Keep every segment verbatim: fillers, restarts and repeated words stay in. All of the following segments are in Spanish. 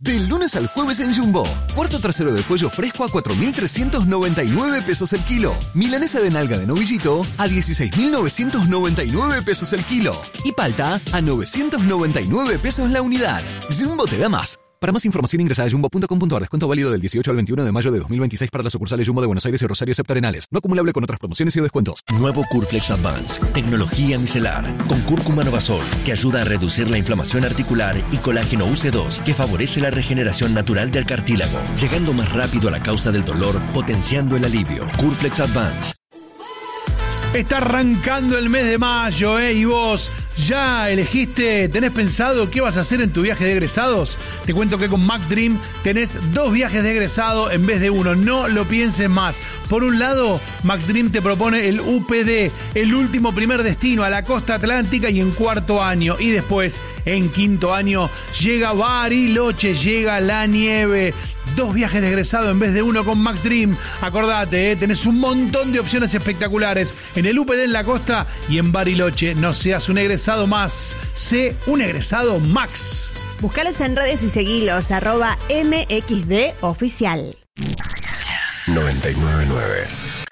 Del lunes al jueves en Jumbo. Cuarto trasero de pollo fresco a cuatro mil trescientos noventa y nueve pesos el kilo. Milanesa de nalga de novillito a dieciséis mil novecientos noventa y nueve pesos el kilo. Y palta a novecientos noventa y nueve pesos la unidad. Jumbo te da más. Para más información ingresa a jumbo punto com punto a r. Descuento válido del dieciocho al veintiuno de mayo de dos mil veintiséis para las sucursales Jumbo de Buenos Aires y Rosario excepto Arenales. No acumulable con otras promociones y descuentos. Nuevo Curflex Advance. Tecnología micelar. Con cúrcuma novasol, que ayuda a reducir la inflamación articular, y colágeno U C dos, que favorece la regeneración natural del cartílago, llegando más rápido a la causa del dolor, potenciando el alivio. Curflex Advance. Está arrancando el mes de mayo, ¿eh? Y vos ya elegiste, tenés pensado qué vas a hacer en tu viaje de egresados. Te cuento que con Max Dream tenés dos viajes de egresado en vez de uno. No lo pienses más. Por un lado, Max Dream te propone el U P D, el último primer destino a la costa atlántica, y en cuarto año. Y después, en quinto año, llega Bariloche, llega la nieve. Dos viajes de egresado en vez de uno con Max Dream. Acordate, ¿eh? Tenés un montón de opciones espectaculares en el U P D en la costa y en Bariloche. No seas un egresado más, sé un egresado Max. Búscalos en redes y seguilos, arroba M X D oficial. noventa y nueve punto nueve.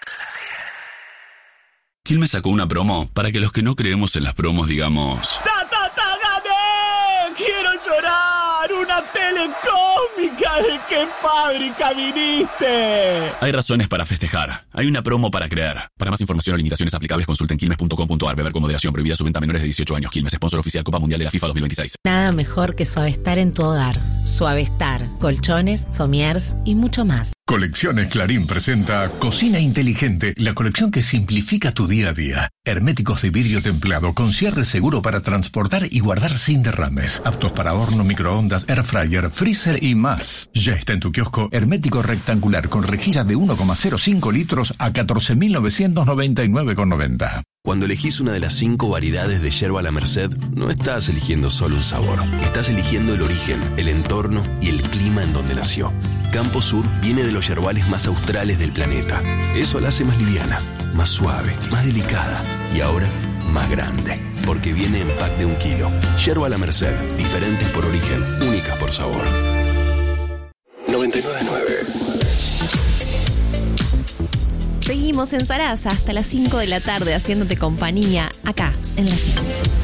Quilmes sacó una promo para que los que no creemos en las promos digamos... ¡Ta, ta, ta, gané! ¡Quiero llorar! ¡Una telecómica! ¿De qué fábrica viniste? Hay razones para festejar. Hay una promo para creer. Para más información o limitaciones aplicables, consulten quilmes punto com punto a r. Beber con moderación. Prohibida su venta a menores de dieciocho años. Quilmes, sponsor oficial Copa Mundial de la FIFA dos mil veintiséis. Nada mejor que Suavestar en tu hogar. Suavestar, colchones, somiers y mucho más. Colecciones Clarín presenta Cocina Inteligente, la colección que simplifica tu día a día. Herméticos de vidrio templado con cierre seguro para transportar y guardar sin derrames. Aptos para horno, microondas, air fryer, freezer y más. Ya está en tu kiosco hermético rectangular con rejilla de uno coma cero cinco litros a catorce mil novecientos noventa y nueve con noventa. Cuando elegís una de las cinco variedades de yerba La Merced, no estás eligiendo solo un sabor. Estás eligiendo el origen, el entorno y el clima en donde nació. Campo Sur viene de los yerbales más australes del planeta. Eso la hace más liviana, más suave, más delicada y ahora más grande. Porque viene en pack de un kilo. Yerba La Merced, diferentes por origen, únicas por sabor. noventa y nueve punto nueve. Seguimos en Sarasa hasta las cinco de la tarde haciéndote compañía acá en La cien.